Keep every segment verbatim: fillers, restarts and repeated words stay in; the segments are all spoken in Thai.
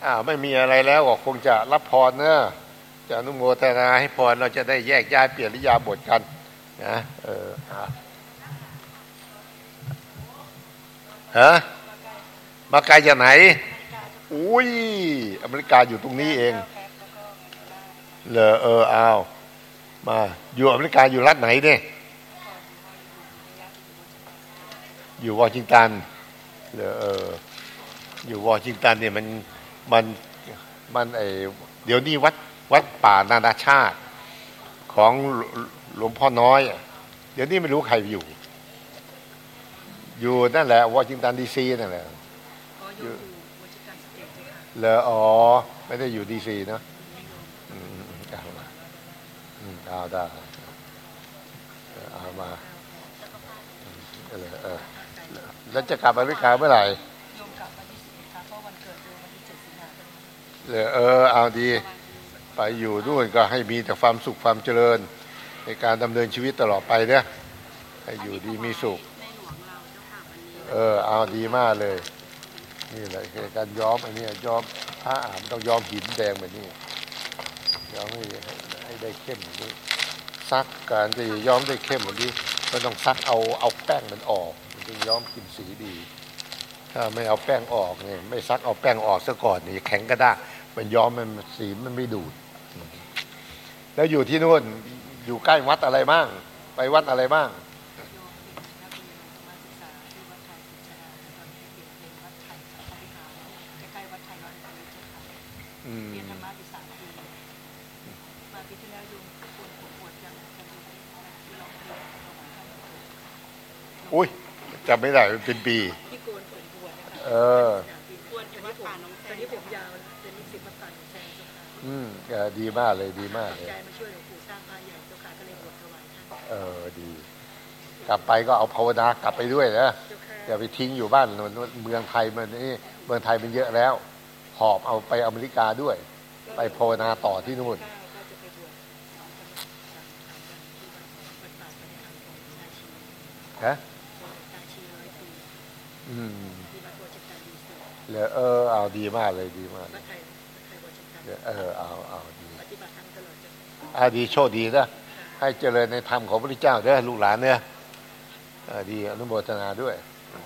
อ้าวไม่มีอะไรแล้วก็คงจะรับพรเนอะจะอนุโมทนาให้พรเราจะได้แยกย้ายเปลี่ยนอิริยาบถกันนะเออฮะมาไกลจากไหนอุ้ยอเมริกาอยู่ตรงนี้เองเหรอเอออ้าวมาอยู่อเมริกาอยู่รัฐไหนเนี่ยอยู่วอชิงตันเหรอเอออยู่วอชิงตันเนี่ยมันมันมันไอเดี๋ยวนี้วัดวัดป่านานาชาติของหลวงพ่อน้อยเดี๋ยวนี้ไม่รู้ใครอยู่อยู่นั่นแหละวอชิงตันดีซีนั่นแหละอยู่เหรออ๋อไม่ได้อยู่ดีซีเนาะอืมเอามาอืมเอาได้เอามาเออเออแล้วจะกลับอเมริกาเมื่อไหร่เหรอเออเอาดีไปอยู่ด้วยก็ให้มีแต่ความสุขความเจริญในการดำเนินชีวิตตลอดไปเนี่ยให้อยู่ดีมีสุขเออเอาดีมากเลยนี่แหละคือการย้อมอันนี้ย้อมผ้าอ่านต้องย้อมหินแดงแบบนี้ย้อมให้ให้ได้เข้มแบบนี้ซักการจะย้อมได้เข้มแบบนี้ก็ต้องซักเอาเอาแป้งมันออกมันจึงย้อมกินสีดีถ้าไม่เอาแป้งออกเนี่ยไม่ซักเอาแป้งออกซะก่อนนี่แข็งกระด้างมันย้อมมันสีมันไม่ดูดแล้วอยู่ที่นู่นอยู่ใกล้วัดอะไรบ้างไปวัดอะไรบ้างอุ้ยจำไม่ได้เป็นปีเอออืมดีมากเลยดีมากเลยเออดีกลับไปก็เอาภาวนากลับไปด้วยนะอย่าไปทิ้งอยู่บ้านเมืองไทยมันนี่เมืองไทยมันเยอะแล้วหอบเอาไปอเมริกาด้วยไปภาวนาต่อที่นู่นฮะอืมเหลือเออเอาดีมากเลยดีมากเออเอาเอาดีอาดีโชคดีนะให้เจริญในธรรมของพระพุทธเจ้าเด้อลูกหลานเนี่ยดีอนุโมทนาด้วย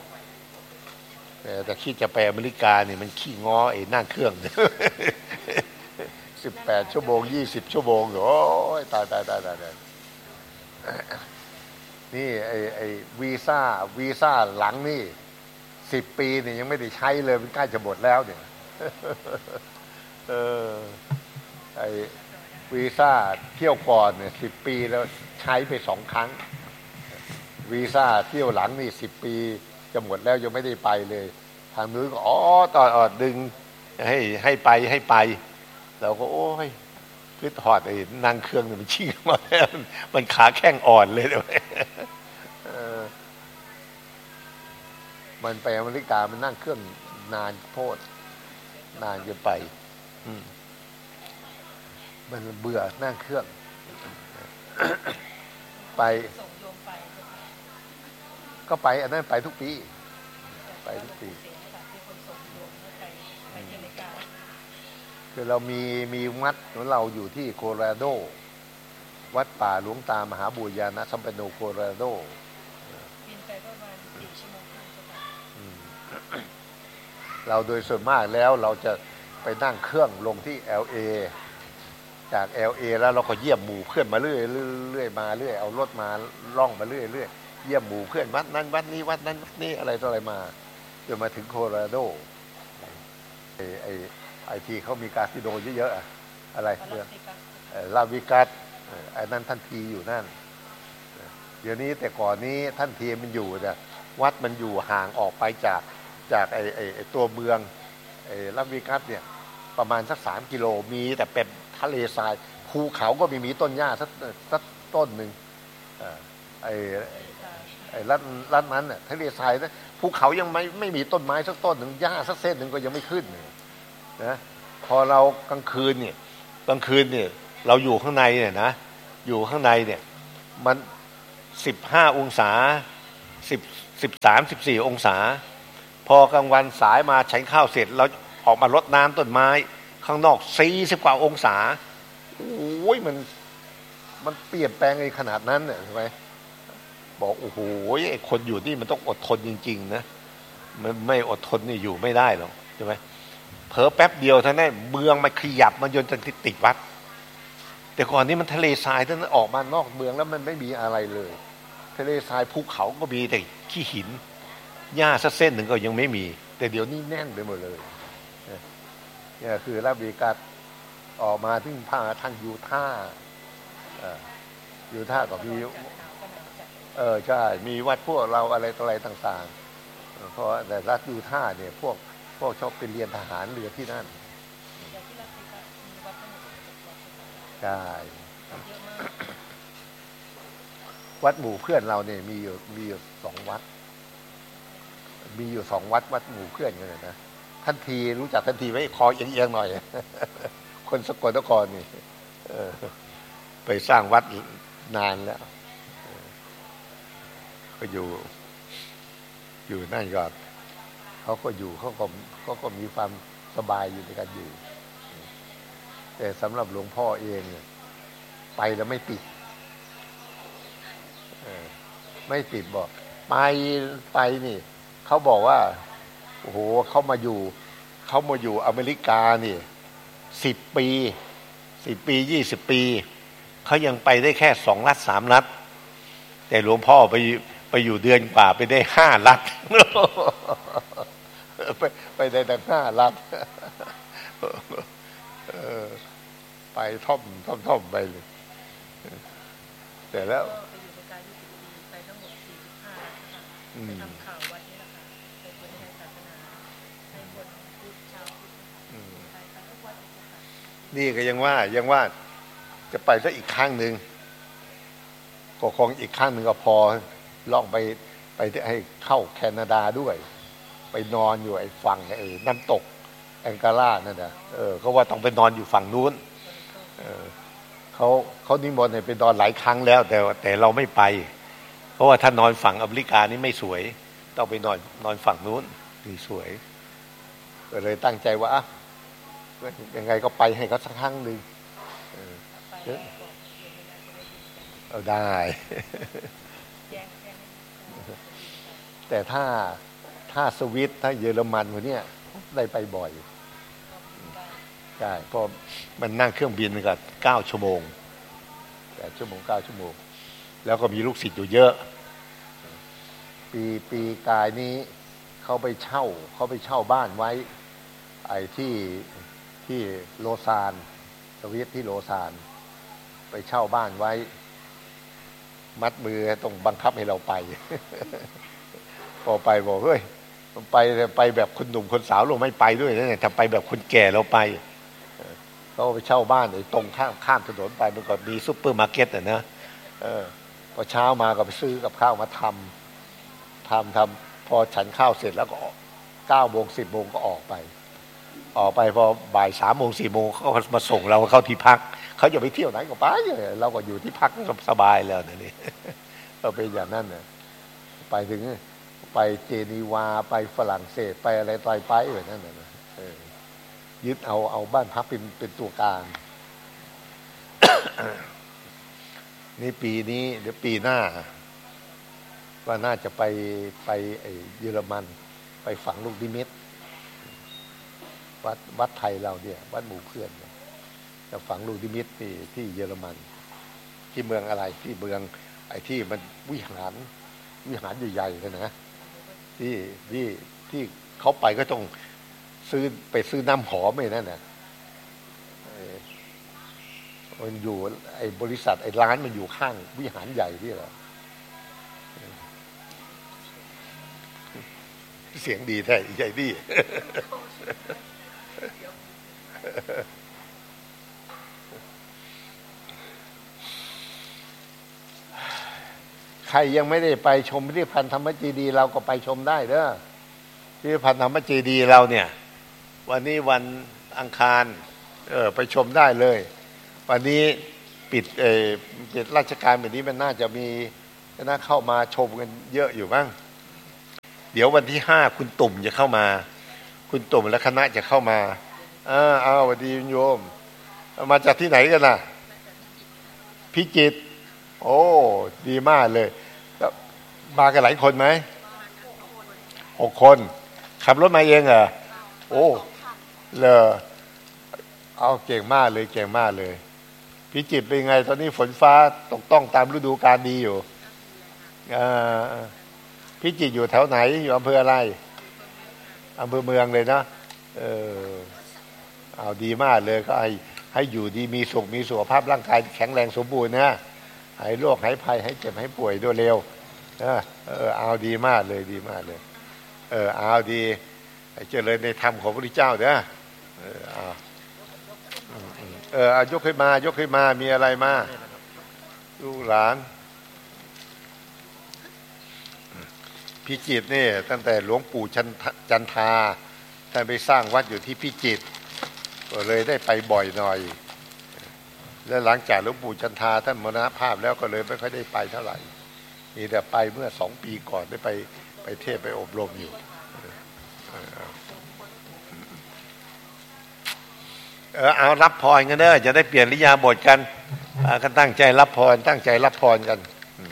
แต่คิดจะไปอเมริกาเนี่ยมันขี้ง้อไอ้นั่งเครื่องสิบแปดชั่วโมงยี่สิบชั่วโมงโอ้ยตายตายตายตายนี่ไอ้ไอ้วีซ่าวีซ่าหลังนี่สิบปีเนี่ยยังไม่ได้ใช้เลยมันใกล้จะหมดแล้วเนี่ยเออไอ้วีซ่าเที่ยวก่อนเนี่ยสิบปีแล้วใช้ไปสองครั้งวีซ่าเที่ยวหลังนี่สิบปีจะหมดแล้วยังไม่ได้ไปเลยทางนู้นก็อ๋อต่อดึงให้ให้ไปให้ไปเราก็โอ้ยคือถอดไอ้นั่งเครื่องมันชี้มาแล้วมันขาแข้งอ่อนเลยเลยมันไปอเมริกามันนั่งเครื่องนานโพดนานเกินไปมันเบื่อนั่งเครื่องไปก็ไปอันนั้นไปทุกปีไปทุกปีคือเรามีมีวัดของเราอยู่ที่โคโลราโดวัดป่าหลวงตามหาบุญญาณสัมปันโนโคโลราโดบินไปประมาณสี่ชั่วโมงครึ่งเราโดยส่วนมากแล้วเราจะไปนั่งเครื่องลงที่ แอล เอ จาก แอล เอ แล้วเราก็เยี่ยมหมู่เพื่อนมาเรื่อยเรื่อยมาเรื่อยเอารถมาล่องมาเรื่อยเรื่อยเยี่ยมหมู่เพื่อนวัดนั้นวัดนี้วัดนั้นวัดนี้อะไรต่ออะไรมาจนมาถึงโคโลราโดไอ้ไอ้ไอทีเขามีคาสิโนเยอะๆอะไรเรื่องลาวิกัสไอ้นั่นท่านทีอยู่นั่นเดี๋ยวนี้แต่ก่อนนี้ท่านทีมันอยู่เนี่ยวัดมันอยู่ห่างออกไปจากจากไอ้ไอ้ไอ้ตัวเมืองไอ้ลาวิกัสเนี่ยประมาณสักสามกิโลมีแต่เป็นทะเลทรายภูเขาก็มีมีต้นหญ้าสักสักต้นหนึ่งไอ้ไอ้รัฐรัฐนั้นเนี่ยทะเลทรายนะภูเขายังไม่ไม่มีต้นไม้สักต้นหนึ่งหญ้าสักเส้นหนึ่งก็ยังไม่ขึ้นนะพอเรากลางคืนเนี่ยกลางคืนเนี่ยเราอยู่ข้างในเนี่ยนะอยู่ข้างในเนี่ยมันสิบห้าองศาสิบสิบสามสิบสี่องศาพอกลางวันสายมาฉันข้าวเสร็จเราอกมารดน้ำต้นไม้ข้างนอกสี่สิบกว่าองศาโอ้ยมันมันเปลี่ยนแปลงในขนาดนั้นเนี่ยใช่ไหมบอกโอ้โหไอ้คนอยู่นี่มันต้องอดทนจริงๆนะมันไม่อดทนนี่อยู่ไม่ได้หรอกใช่ไหมเผลอแป๊บเดียวเท่านั้นเมืองมันขยับมันจนจะติดวัดแต่ก่อนนี้มันทะเลทรายท่านออกมานอกเมืองแล้วมันไม่มีอะไรเลยทะเลทรายภูเขาก็มีแต่ขี้หินหญ้าสักเส้นหนึ่งก็ยังไม่มีแต่เดี๋ยวนี้แน่นไปหมดเลยเนี่ยคือรัฐเวกัสออกมาถึงพาทางยูทาห์ยูทาห์ก็มีเออใช่มีวัดพวกเราอะไรต่ออะไรต่างๆเพราะแต่รัฐยูทาห์เนี่ยพวกพวกชอบไปเรียนทหารเรือที่นั่นใช่วัดหมู่เพื่อนเราเนี่ยมีอยู่มีอยู่สองวัดมีอยู่สองวัดวัดหมู่เพื่อนกันเลยนะท่านทีรู้จักท่านทีไหมคอเอียงๆหน่อยคนสกลนครนี่ไปสร้างวัดนานแล้วก็อยู่อยู่นั่นก็เขาก็อยู่เขาก็เขาก็มีความสบายอยู่ในการอยู่แต่สำหรับหลวงพ่อเองเนี่ยไปแล้วไม่ติดไม่ติดบอกไปไปนี่เขาบอกว่าโอ้โหเขามาอยู่เขามาอยู่อเมริกานี่สิบปีสิบปียี่สิบปีเขายังไปได้แค่สองรัฐสามรัฐแต่หลวงพ่อไปไปอยู่เดือนกว่าไปได้ห้ารัฐไปไปได้ตั้งห้ารัฐไปท่อมท่อมท่อมไปเลยแต่แล้วไปทำข่าววัดนี่แหละค่ะไปเผยแผ่ศาสนาให้คนพุทธชาวพุทธไปกันทุกวัดนี่ก็ยังว่ายังว่าจะไปสักอีกครั้งหนึ่งก็คงอีกครั้งหนึ่งก็พอล่องไปไปให้เข้าแคนาดาด้วยไปนอนอยู่ไอ้ฝั่งไอ้น้ำตกแองการ่านั่นนะเออเขาว่าต้องไปนอนอยู่ฝั่งนู้นเออเขาเขานิมนต์ให้ไปนอนหลายครั้งแล้วแต่แต่เราไม่ไปเพราะว่าถ้านอนฝั่งอเมริกานี่ไม่สวยต้องไปนอนนอนฝั่งนู้นถึงสวยก็เลยตั้งใจว่ายังไงก็ไปให้เขาสักครั้งหนึ่งเอาได้แต่ถ้าถ้าสวิตถ้าเยอรมันคนนี้ได้ไปบ่อยใช่เพราะมันนั่งเครื่องบินก็เก้าชั่วโมงแปดชั่วโมงเก้าชั่วโมงแล้วก็มีลูกศิษย์อยู่เยอะปีปีกายนี้เขาไปเช่าเขาไปเช่าบ้านไว้ไอ้ที่ที่โลซานสวิตที่โลซานไปเช่าบ้านไว้มัดมือต้องบังคับให้เราไปพอไปบอกเฮ้ยไปไปแบบคนหนุ่มคนสาวเราไม่ไปด้วยนะเนี่ยถ้าไปแบบคนแก่เราไปเขาไปเช่าบ้านไอ้ตรงข้ามข้ามถนนไปมันก็มีซุปเปอร์มาร์เก็ตอ่ะนะเออพอเช้ามาก็ไปซื้อกับข้าวมาทำทำทำพอฉันข้าวเสร็จแล้วก็เก้าโมงสิบโมงก็ออกไปออกไปพอบ่ายสามโมงสี่โมงเขามาส่งเราเข้าที่พักเขาจะไปเที่ยวไหนก็ไปเราก็อยู่ที่พักสบายแล้วนี่เราเป็นอย่างนั้นเนี่ยไปถึงไปเจนีวาไปฝรั่งเศสไปอะไรต่อยไปแบบนั้นนะยึดเอาเอาบ้านพักเป็นเป็นตัวกลางนี่ปีนี้เดี๋ยวปีหน้าว่าน่าจะไปไปไอ้เยอรมันไปฝังลูกนิมิตวัดวัดไทยเราเนี่ยวัดหมู่เพื่อนจะฝังลูกนิมิตที่ที่เยอรมันที่เมืองอะไรที่เมืองไอ้ที่มันวิหารวิหารใหญ่ๆเลยนะที่ที่ที่เขาไปก็ต้องซื้อไปซื้อน้ำหอมไอ้นั่นน่ะมันอยู่ไอ้บริษัทไอ้ร้านมันอยู่ข้างวิหารใหญ่ที่เหรอเสียงดีแท้ใหญ่ดีใครยังไม่ได้ไปชมพิพิธภัณฑ์ธรรมเจดีย์เราก็ไปชมได้เด้อพิพิธภัณฑ์ธรรมเจดีย์เราเนี่ยวันนี้วันอังคารเออไปชมได้เลยวันนี้ปิดเออปิดราชการแบบนี้มันน่าจะมีน่าเข้ามาชมกันเยอะอยู่บ้างเดี๋ยววันที่ห้าคุณตุ่มจะเข้ามาคุณตุ่มและคณะจะเข้ามาอ้าอ้าวสวัสดีโยมมาจากที่ไหนกันน่ะพิจิตรโอ้ดีมากเลยมากันหลายคนไหมหกคนขับรถมาเองเหรอโอ้เลอเอาเก่งมากเลยเก่งมากเลยพิจิตรเป็นไงตอนนี้ฝนฟ้าตกต้องตามฤดูกาลดีอยู่พิจิตรอยู่แถวไหนอยู่อำเภออะไรอำเภอเมืองเลยนะเออเอาดีมากเลยก็ให้ให้อยู่ดีมีสุขมีสุขภาพร่างกายแข็งแรงสมบูรณ์นะหายโรคหายภัยให้เจ็บให้ป่วยด้วยเร็วเออเออเอาดีมากเลยดีมากเลยเออเอาดีเจริญในธรรมของพระพุทธเจ้าเด้อเออเอาเออเอายกขึ้นมายกขึ้นมามีอะไรมาลูกหลานพิจิตรนี่ตั้งแต่หลวงปู่จันทาท่านไปสร้างวัดอยู่ที่พิจิตรก็เลยได้ไปบ่อยหน่อยและหลังจากหลวงปู่จันทาท่านมรณภาพแล้วก็เลยไม่ค่อยได้ไปเท่าไหร่มีแต่ไปเมื่อสองปีก่อนได้ไปไปเทศไปอบรมอยู่เออเอารับพรกันเด้อจะได้เปลี่ยนริยาบทกันก็ตั้งใจรับพรตั้งใจรับพรกัน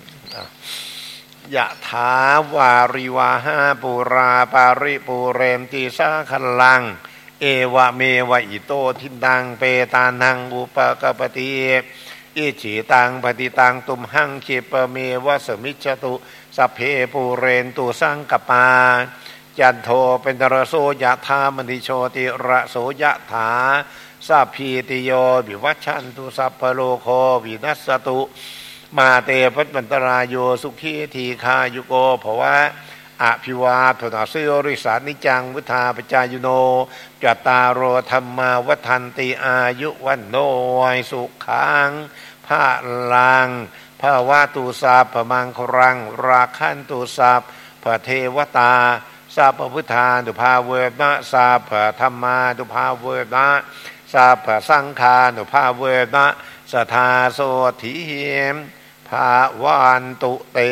ยะถาวาริวาหาปุราปาริปุเรมติสาคัลลังเอวะเมวะอิโตทินังเปตานังอุปกปติอิฉิตังปฏิตังตุมหังคิปเมวะสมิจฉตุสัพเพปุเรนตุสังกปาจันโทเป็นตระโสยะธามณิโชติระโสยะถาสัพพีติโยวิวัชชันตุสัพพโลโควินัสสตุมาเตพัตมันตรายโยสุขีทีคายุโกภวะอภิวาทนาสิริสานิจังวุธาปจายโนจัตตารโอธรรมาวัฏันติอายุวันโนสุขังภาลังภาวะตุสัพพมังครังราคันตุสัพพเทวตาสัพพพุทธานุภาเวนะสัพพธรรมานุภาเวนะสัพพสังฆานุภาเวนะสัทธาโสถิมภาวันตุเต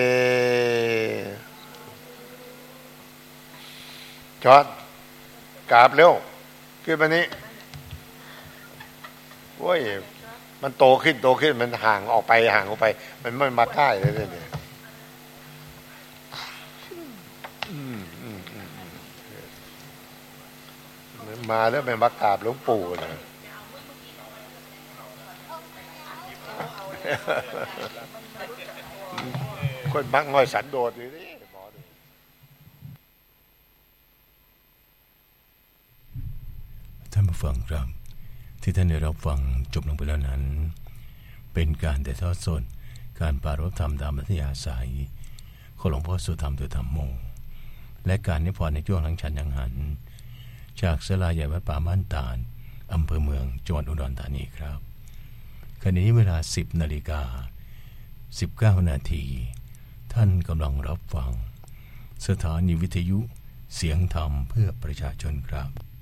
จอดกราบเร็วขึ้นมานี้โอ้ยมันโตขึ้นโตขึ้นมันห่างออกไปห่างออกไปมันไม่มาใกล้เลยเนี่ยมาแล้วมันมากราบหลวงปู่นะคนมักง่อยสันโดษอยู่นี่หมอดูท่านผู้ฟังครับที่ท่านได้รับฟังจบลงไปแล้วนั้นเป็นการถ่ายทอดสดการปรารภธรรมตามอัธยาศัยของหลวงพ่อสุธรรมโดยธรรมโมและการนิพนธ์ในช่วงหลังฉันยังหันจากศาลาใหญ่วัดป่าม่านตาลอำเภอเมืองจังหวัดอุดรธานีครับขณะนี้เวลา สิบนาฬิกาสิบเก้านาทีท่านกำลังรับฟังสถานีวิทยุเสียงธรรมเพื่อประชาชนครับ